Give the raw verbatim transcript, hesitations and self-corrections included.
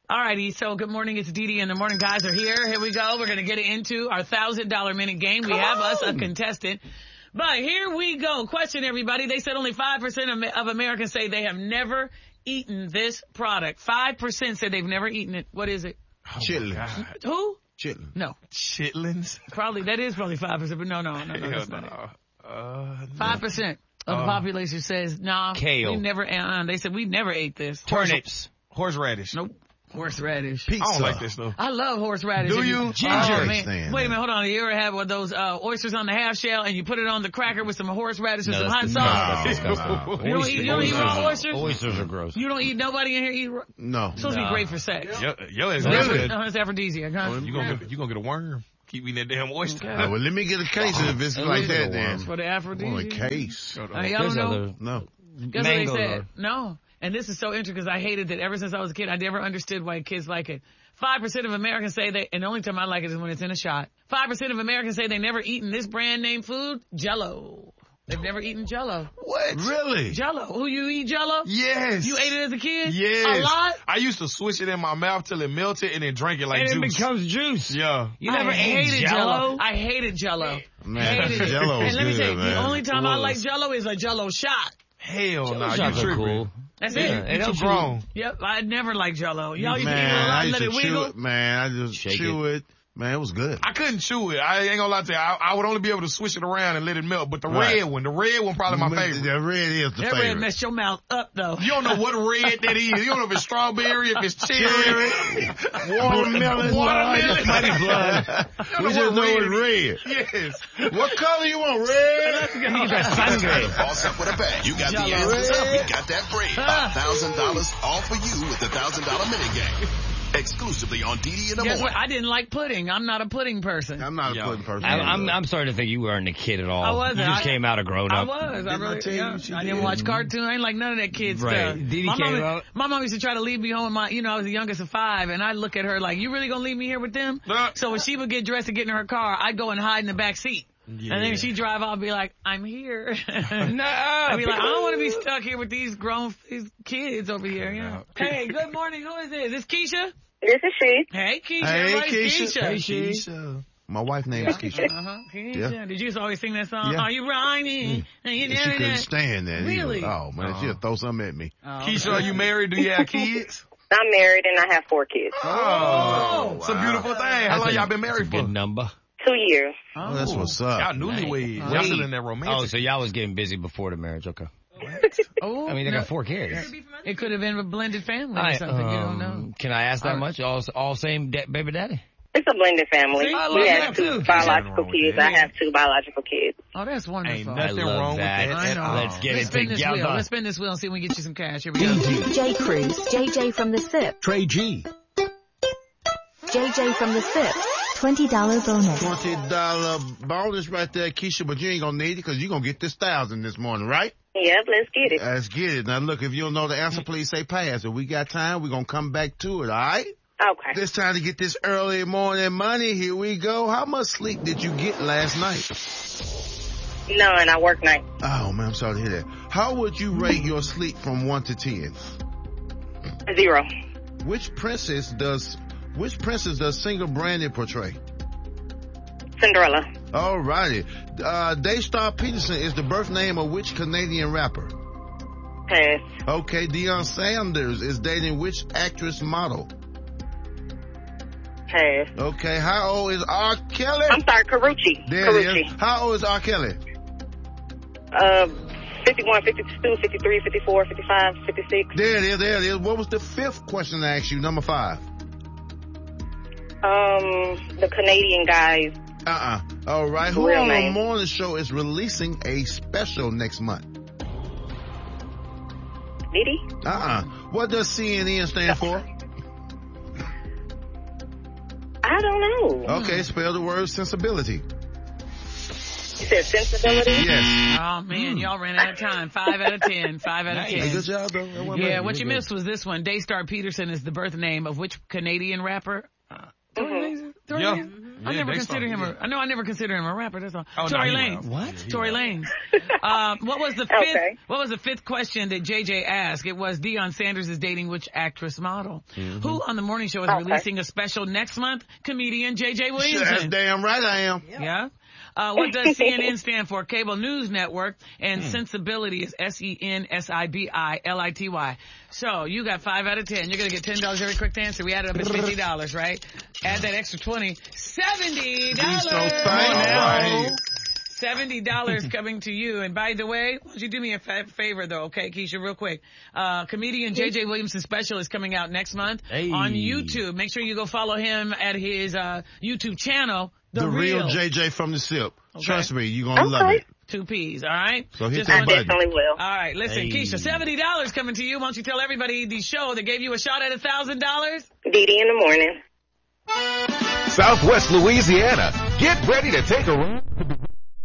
All righty, so good morning. It's Dee Dee and the Morning Guys are here. Here we go. We're going to get into our one thousand dollars minute game. We have us a contestant. But here we go. Question, everybody. They said only five percent of, of Americans say they have never eaten this product. five percent say they've never eaten it. What is it? Oh Chitlins. Who? Chitlins. No. Chitlins? Probably. That is probably five percent, but no, no, no, no. That's not it. Uh, five percent of the uh, population says, nah, kale. we never, uh, they said we never ate this. Turnips. Horseradish. Nope. Horseradish. Pizza. I don't like this stuff. I love horseradish. Do If you? Ginger. Oh, man. stand Wait a there. minute, hold on. You ever have one of those uh, oysters on the half shell and you put it on the cracker with some horseradish and No, some hot that's sauce? disgusting. No, You don't eat, you don't eat raw oysters? Oysters are gross. You don't eat, nobody in here eat raw? No. It's supposed to be Nah. great for sex. Yo, yo, it's It's good. uh, it's aphrodisiac, huh? You gonna get, you gonna get a worm. Keep eating that damn oyster. Okay. No, well, let me get a case if it's At like least that a then. worm. For the I want a aphrodisiac. case. Uh, y'all There's don't know? other No. Guess what they mango, said? No. And this is so interesting because I hated that ever since I was a kid. I never understood why kids like it. five percent of Americans say they, and the only time I like it is when it's in a shot. five percent of Americans say they never eaten this brand name food, Jell-O. They've never eaten Jell-O. What? Really? Jell-O. Who, you eat Jell-O? Yes. You ate it as a kid? Yes. A lot? I used to swish it in my mouth till it melted and then drink it like and juice. it becomes juice. Yeah. You never I ate hated Jell-O? I hated Jell-O. Man, hated it. Jell-O And is let me good, tell you, man. the only time It I was. like Jell-O is a Jell-O shot. Hell no, nah, you Shots are tripping. cool. That's Yeah, it. it You helps too grown. Yep, I never liked Jell-O. Y'all used to eat it Man, a lot I and used let to it chew wiggle. it. Man, I just Shake chew it. Man, it was good. I couldn't chew it. I ain't gonna lie to you. I, I would only be able to swish it around and let it melt. But the Right. red one, the red one probably my favorite. The red is the That favorite. red messed your mouth up, though. You don't know what red that is. You don't know if it's strawberry, if it's cherry, Watermelon. watermelon. Funny blood. We just know it's red. Yes. What color you want? Red? You get that sangre. Boss up with a bang. You got the Jell-O. answers up. We got that bread. A thousand dollars all for you with the thousand dollar minute game. Exclusively on D D in the Guess morning. what? I didn't like pudding. I'm not a pudding person. I'm not a Yo. pudding person. I, I'm I'm starting to think you weren't a kid at all. I wasn't. You just I- came out a grown I up. was. I Didn't I really. tell you yeah. what you I didn't did? watch cartoons. I ain't like none of that kid Right. stuff. Didi my came mom, out. my mom used to try to leave me home. With my, you know, I was the youngest of five, and I look at her like, "You really gonna leave me here with them?" Nah. So when she would get dressed to get in her car, I'd go and hide in the back seat. Yeah. And then she'd drive off and be like, I'm here. No. I'd be like, I don't want to be stuck here with these grown these kids over here. Yeah. No. Hey, good morning. Who is this? Is this Keisha? This is she. Hey, Keisha. Hey, Everybody's Keisha. Keisha. Hey, Keisha. My wife's name is Keisha. Uh-huh. Keisha. Yeah. Did you just always sing that song? Yeah. Are you rhyming? And you And she never couldn't did. stand that. Really? Either. Oh, man. She'll throw something at me. Oh, Keisha, are you married? Do you have kids? I'm married and I have four kids. Oh, it's a beautiful thing. How That's long a- y'all been that's a married for? good number. Two years. Oh, that's what's up. Y'all newlyweds. Y'all still in that romantic. Oh, so y'all was getting busy before the marriage. Okay. Oh, I mean, they no. got four kids. It could have been a blended family or I, something. you don't um, know. Can I ask that Uh, much? All all same da- baby daddy? It's a blended family. See, I love We that have too. two biological Nothing wrong with kids. that. I have two biological kids. Oh, that's wonderful. Ain't I nothing love wrong with that. that. I know. Let's get Let's it spin this wheel. together. Let's spin this wheel and see if we can get you some cash. Here we go. J. Cruz, J J from the S I P. Trey G. J J from the S I P. twenty dollar bonus. twenty dollar bonus right there, Keisha, but you ain't gonna need it because you're gonna get this thousand this morning, right? Yep, let's get it. Let's get it. Now look, if you don't know the answer, please say pass. If we got time, we're gonna come back to it, alright? Okay. This time to get this early morning money. Here we go. How much sleep did you get last night? None. I work night. Oh man, I'm sorry to hear that. How would you rate your sleep from one to ten? Zero. Which princess does which princess does Singer Brandon portray? Cinderella. Alrighty. Uh, Daystar Peterson is the birth name of which Canadian rapper? Pass. Okay, Deion Sanders is dating which actress model? Pass. Okay, how old is R. Kelly? I'm sorry, Carucci. There it Carucci. is. How old is R. Kelly? Uh, fifty-one, fifty-two, fifty-three, fifty-four, fifty-five, fifty-six. There it is, there it is. What was the fifth question I asked you? Number five. Um, the Canadian guys. Uh-uh. All right. Who Real on name. the morning show is releasing a special next month? Diddy? Uh-uh. What does C N N stand for? I don't know. Okay, spell the word sensibility. You said sensibility? Yes. Oh, man, y'all ran out of time. Five out of ten. Five out of Hey, ten. good job, though. That wasn't Yeah, bad. what Good you job. missed was this one. Daystar Peterson is the birth name of which Canadian rapper? Uh, Mhm. Throw Yeah. it in. I Yeah, never they consider him started, a, I know I never consider him a rapper, that's all. Oh, no, Tory he Lanez. will. What? Yeah, he Tory will. Lanez. Uh, what was the fifth, Okay. what was the fifth question that J J asked? It was Deion Sanders is dating which actress model? Who on the morning show is Okay. releasing a special next month? Comedian J J Shit, that's Williamson. damn right I am. Yeah. Uh, what does C N N stand for? Cable News Network. And Sensibility is S E N S I B I L I T Y. So you got five out of ten. You're going to get ten dollars every quick answer. We added up at fifty dollars, right? Add that extra twenty. seventy dollars. Be so thankful. All right. seventy dollars coming to you. And by the way, why don't you do me a fa- favor though, okay, Keisha, real quick. Uh, comedian J J Williamson special is coming out next month Hey. on YouTube. Make sure you go follow him at his, uh, YouTube channel. The, The real J J from the SIP. Okay. Trust me, you're going to love Okay. it. Two P's, all right? So hit Just that wanted- I button. definitely will. All right, listen, Hey. Keisha, seventy dollars coming to you. Why don't you tell everybody the show that gave you a shot at one thousand dollars? Dee Dee in the morning. Southwest Louisiana. Get ready to take a ride to be